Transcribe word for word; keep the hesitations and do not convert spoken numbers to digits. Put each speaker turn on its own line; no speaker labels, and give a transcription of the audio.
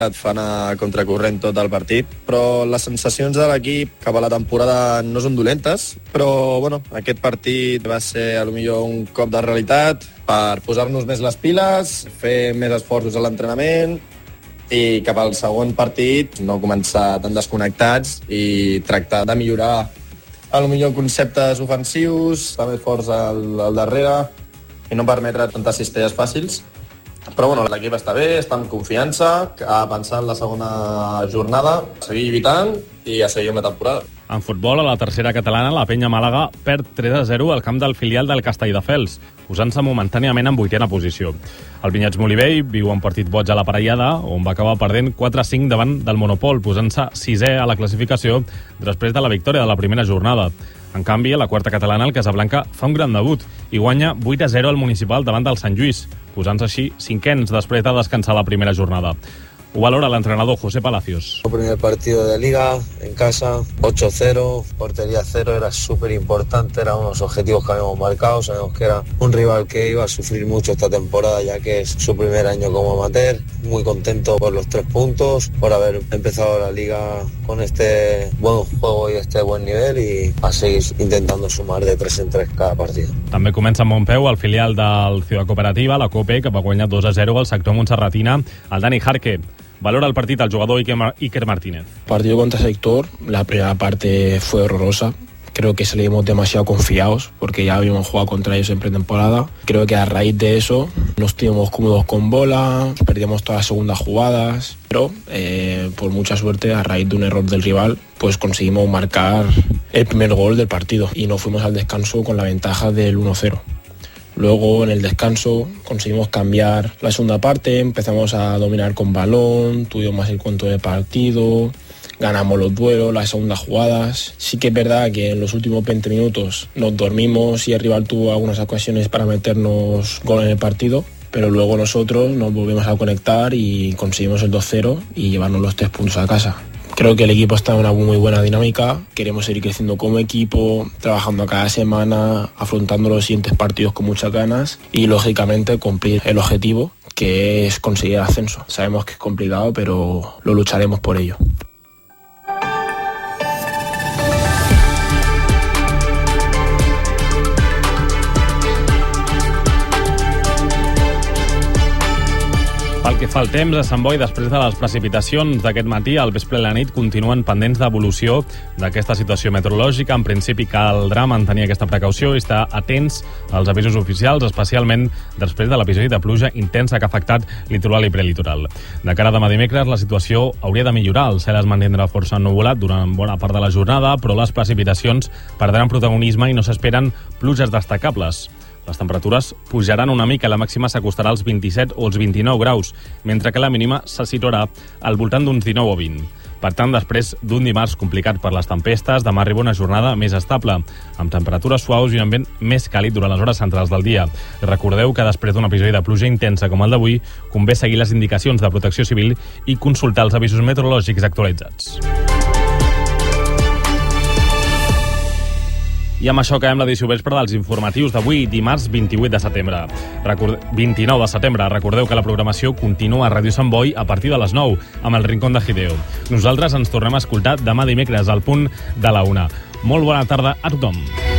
et fa anar a contracorrent tot el partit, però les sensacions de l'equip cap a la temporada no són dolentes, però bueno, aquest partit va ser a lo millor un cop de realitat per posar-nos més les piles, fer més esforços a l'entrenament i cap al segon partit no començar tan desconnectats i tractar de millorar a lo millor conceptes ofensius, estar més forts al, al darrere i no permetre tantes cistelles fàcils. Però bueno, l'equip està bé, està amb confiança, a pensar en la segona jornada, a seguir lluitant i a seguir amb la temporada.
En futbol, a la tercera catalana, la Penya Màlaga perd tres a zero al camp del filial del Castelldefels, posant-se momentàniament en vuitena posició. El Vinyets Molivell viu un partit boig a la Parellada, on va acabar perdent quatre a cinc davant del Monopol, posant-se sisè a la classificació després de la victòria de la primera jornada. En canvi, a la quarta catalana, el Casablanca fa un gran debut i guanya vuit a zero al Municipal davant del Sant Lluís, posant-se així cinquens després de descansar la primera jornada. Ho valora l'entrenador José Palacios.
El primer partido de Liga, en casa, ocho cero, portería cero, era súper importante, eran unos objetivos que habíamos marcado, sabemos que era un rival que iba a sufrir mucho esta temporada ya que es su primer año como amateur, muy contento por los tres puntos, por haber empezado la Liga con este buen juego y este buen nivel y a seguir intentando sumar de tres en tres cada partido.
També comença amb bon peu el filial del Ciudad Cooperativa, la COPE, que va guanyar dos a zero al sector montserratina, el Dani Jarque. Valora el partido al jugador Iker Martínez.
Partido contra sector, la primera parte fue horrorosa. Creo que salimos demasiado confiados porque ya habíamos jugado contra ellos en pretemporada. Creo que a raíz de eso nos tuvimos cómodos con bola, perdíamos todas las segundas jugadas, pero eh, por mucha suerte, a raíz de un error del rival, pues conseguimos marcar el primer gol del partido y nos fuimos al descanso con la ventaja del uno cero. Luego, en el descanso, conseguimos cambiar la segunda parte, empezamos a dominar con balón, tuvimos más el control del partido, ganamos los duelos, las segundas jugadas. Sí que es verdad que en los últimos veinte minutos nos dormimos y el rival tuvo algunas ocasiones para meternos gol en el partido, pero luego nosotros nos volvimos a conectar y conseguimos el dos cero y llevarnos los tres puntos a casa. Creo que el equipo está en una muy buena dinámica, queremos seguir creciendo como equipo, trabajando cada semana, afrontando los siguientes partidos con muchas ganas y lógicamente cumplir el objetivo, que es conseguir el ascenso. Sabemos que es complicado, pero lo lucharemos por ello.
Pel que fa al temps, a Sant Boi, després de les precipitacions d'aquest matí, al vespre i la nit continuen pendents d'evolució d'aquesta situació meteorològica. En principi, caldrà mantenir aquesta precaució i estar atents als avisos oficials, especialment després de l'episodi de pluja intensa que ha afectat litoral i prelitoral. De cara a demà dimecres, la situació hauria de millorar. El cel es mantindrà força ennuvolat durant bona part de la jornada, però les precipitacions perdran protagonisme i no s'esperen pluges destacables. Les temperatures pujaran una mica, la màxima s'acostarà als vint-i-set o als vint-i-nou graus, mentre que la mínima se situarà al voltant d'uns dinou o vint. Per tant, després d'un dimarts complicat per les tempestes, demà arriba una jornada més estable, amb temperatures suaus i un ambient més càlid durant les hores centrals del dia. Recordeu que després d'un episodi de pluja intensa com el d'avui, convé seguir les indicacions de protecció civil i consultar els avisos meteorològics actualitzats. I amb això acabem l'edició vespre dels informatius d'avui, dimarts vint-i-vuit de setembre. Record... vint-i-nou de setembre. Recordeu que la programació continua a Ràdio Sant Boi a partir de les nou, amb el Rincón de Hideo. Nosaltres ens tornem a escoltar demà dimecres al punt de la una. Molt bona tarda a tothom.